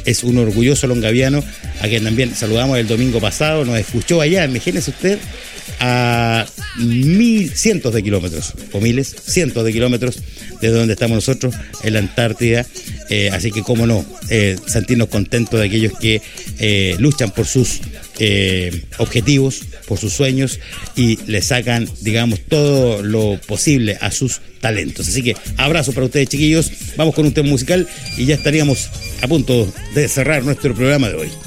es un orgulloso longaviano, a quien también saludamos el domingo pasado, nos escuchó allá, imagínese usted, a cientos de kilómetros, o miles, cientos de kilómetros desde donde estamos nosotros, en la Antártida. Así que cómo no, sentirnos contentos de aquellos que luchan por sus objetivos, por sus sueños, y le sacan, digamos, todo lo posible a sus talentos. Así que abrazo para ustedes, chiquillos. Vamos con un tema musical y ya estaríamos a punto de cerrar nuestro programa de hoy.